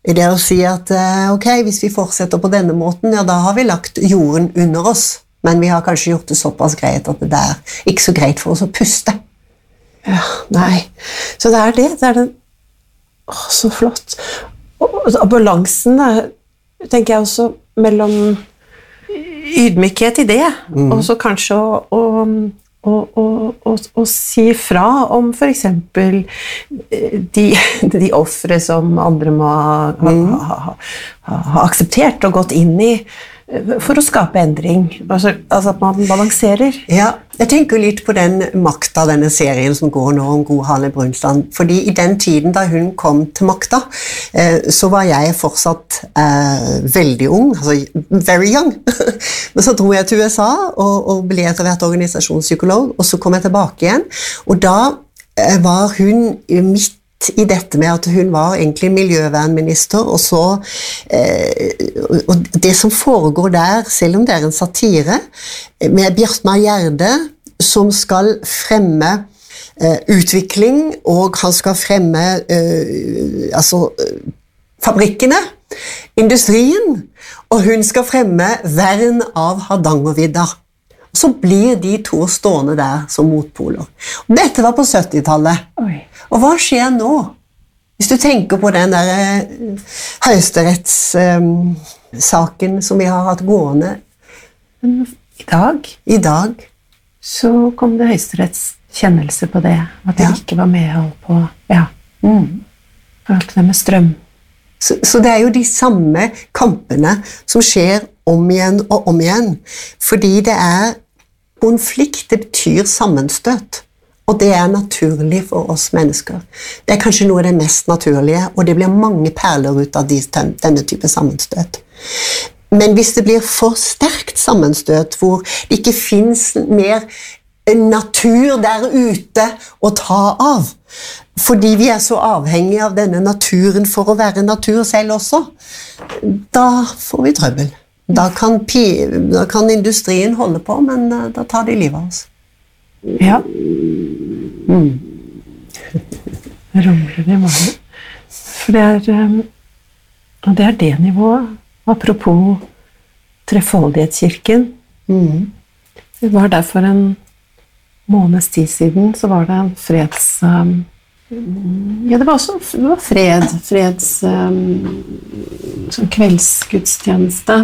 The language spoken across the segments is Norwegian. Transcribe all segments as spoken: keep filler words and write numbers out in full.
I det å si at eh, ok, hvis vi fortsetter på denne måten, ja, da har vi lagt jorden under oss, men vi har kanskje gjort det såpass greit at det er ikke så greit for oss å puste. Ja, nei. Så det er det, det er den, åh, så flott. Og, og balansen, da, tenker jeg også, mellom ydmykhet i det, mm. og så kanskje å, å Og, og, og, og si fra om for eksempel de, de offre som andre må ha, ha, ha, ha, ha akseptert og gått inn i for å skape endring. Altså, altså at man balanserer. Ja, jeg tenker litt på den makta av denne serien som går nå om Gro Harlem Brundtland, fordi i den tiden da hun kom til makta, eh, så var jeg fortsatt eh, veldig ung, altså very young. Men så dro jeg til U S A og, og ble etter hvert organisasjonspsykolog, og så kom jeg tilbake igjen, og da eh, var hun midt i dette med at hun var egentlig miljøvernminister, og så eh, og det som foregår der, selv om det er en satire, med Bjartmar Gjerde, som skal fremme eh, utvikling, og han skal fremme eh, altså fabrikkene, industrien, og hun skal fremme vern av Hardangervidda. Så blir de to stående der som motpoler. Og dette var på syttitallet. Oi. Og hva skjer nå? Hvis du tenker på den der uh, høyesterettssaken um, som vi har hatt gående. I dag? I dag. Så kom det høyesterettskjennelse på det, at det ja. Ikke var medhold på, ja, mm. forhold til det med strøm. Så, så det er jo de samme kampene som skjer om igjen og om igjen, fordi det er konflikt, det betyr sammenstøt, og det er naturlig for oss mennesker. Det er kanskje noe av det mest naturlige, og det blir mange perler ut av denne type sammenstøt. Men hvis det blir for sterkt sammenstøt, hvor det ikke finnes mer natur der ute å ta av, fordi vi er så avhengige av denne naturen for å være natur selv også, da får vi trøbbel. Da kan, da kan industrien holde på, men da tar de livet av oss. Ja. Mm. Rumler det i morgen. For det er, og det er det nivået. Apropos Trefoldighetskirken. Mm. Det var der for en måneds tid siden, så var det en freds... Um, ja, det var også det var fred, freds um, sånn kveldsgudstjeneste,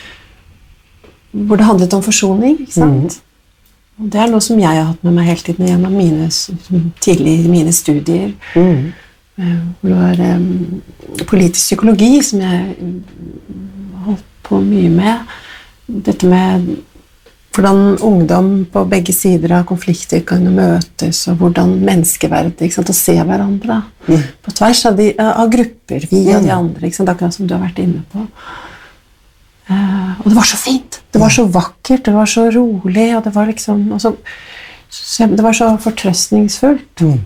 hvor det handlet om forsoning, ikke sant? Mm. Og det er noe som jeg har hatt med meg hele tiden gjennom mine, tidlig, mine studier. Mm. Hvor det var um, politisk psykologi som jeg holdt på mye med. Dette med hvordan ungdom på begge sider av konflikter kan møtes, og hvordan menneskeverd, ikke sant, å se hverandre mm. på tvers av, de, av grupper, vi og de andre, ikke sant, akkurat som du har vært inne på. Uh, og det var så fint, det var så vakkert, det var så rolig, og det var liksom, og så, så, det var så fortrøstningsfullt. Mm.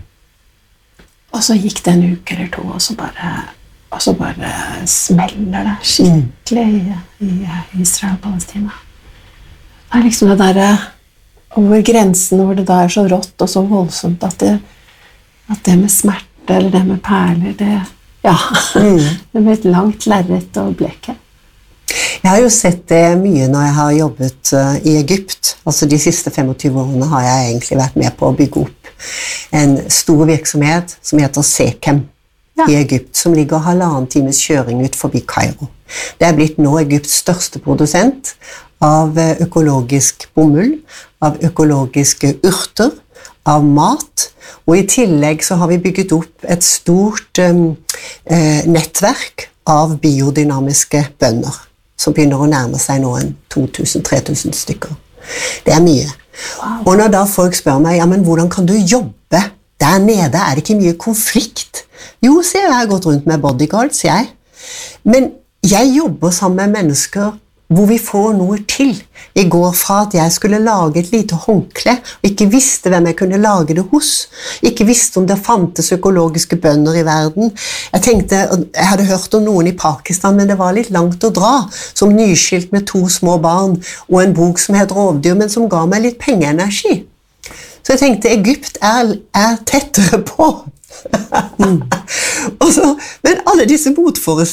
Og så gikk det en uke eller to, og så bare, og så bare smeller det skikkelig i, i Israel og Palestina. Det er liksom det der over grensen, hvor det da er så rått og så voldsomt, at det, at det med smerte, eller det med perler, det, ja, mm. det blir et langt lerret og bleke. Jeg har jo sett det mye når jeg har jobbet uh, i Egypt. Altså de siste femogtyve årene har jeg egentlig vært med på å bygge opp en stor virksomhet som heter Sekem ja. I Egypt, som ligger halvannen times kjøring ut forbi Kairo. Det er blitt nå Egypts største produsent av økologisk bomull, av økologiske urter, av mat, og i tillegg så har vi bygget opp et stort um, eh, nettverk av biodynamiske bønder, som begynner å nærme seg nå en to tusen til tre tusen stykker. Det er mye. Wow. Og når da folk spør meg, ja, men hvordan kan du jobbe der nede? Er det ikke mye konflikt? Jo, sier jeg, jeg har gått rundt med bodyguards, jeg. Men jeg jobber sammen med mennesker hvor vi får noe til. I går fra at jeg skulle lage et lite håndkle, og ikke visste hvem jeg kunne lage det hos. Ikke visste om det fantes økologiske bønder i verden. Jeg tenkte, jeg hadde hørt om noen i Pakistan, men det var litt langt å dra, som nyskilt med to små barn, og en bok som het Rovdyr, men som ga meg litt pengeenergi. Så jeg tenkte, Egypt er, er tettere på. mm. Og så, men alle disse motforestillingene